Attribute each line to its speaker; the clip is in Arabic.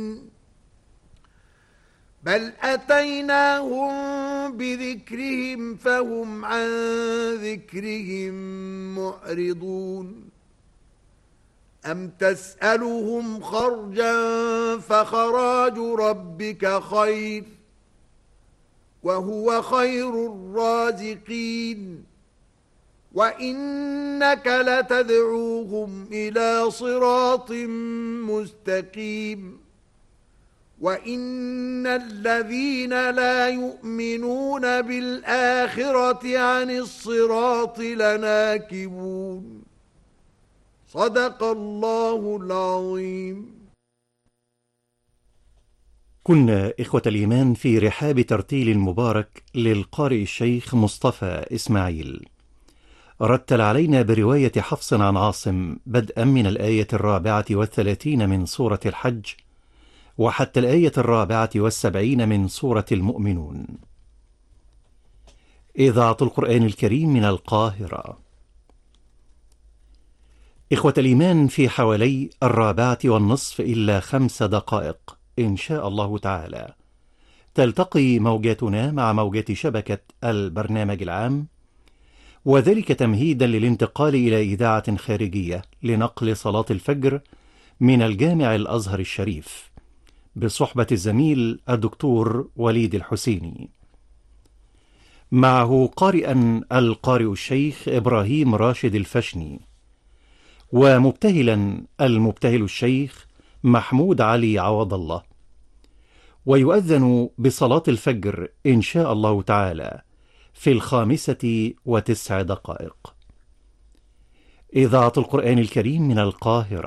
Speaker 1: بل أتيناهم بذكرهم فهم عن ذكرهم معرضون أم تسألهم خرجا فخراج ربك خير وهو خير الرازقين وإنك لتدعوهم إلى صراط مستقيم وَإِنَّ الَّذِينَ لَا يُؤْمِنُونَ بِالْآخِرَةِ عَنِ الصِّرَاطِ لَنَاكِبُونَ صدق الله العظيم.
Speaker 2: كنا إخوة الإيمان في رحاب ترتيل مبارك للقارئ الشيخ مصطفى إسماعيل. رتل علينا برواية حفص عن عاصم بدءا من الآية 34 من سورة الحج وحتى الآية 74 من سورة المؤمنون. إذاعة القرآن الكريم من القاهرة. إخوة الإيمان، في حوالي 4:15 إلا 5 دقائق إن شاء الله تعالى تلتقي موجاتنا مع موجات شبكة البرنامج العام، وذلك تمهيدا للانتقال إلى إذاعة خارجية لنقل صلاة الفجر من الجامع الأزهر الشريف بصحبة الزميل الدكتور وليد الحسيني، معه قارئا القارئ الشيخ إبراهيم راشد الفشني، ومبتهلا المبتهل الشيخ محمود علي عوض الله. ويؤذن بصلاة الفجر إن شاء الله تعالى في 5:09 دقائق. إذاعة القرآن الكريم من القاهرة.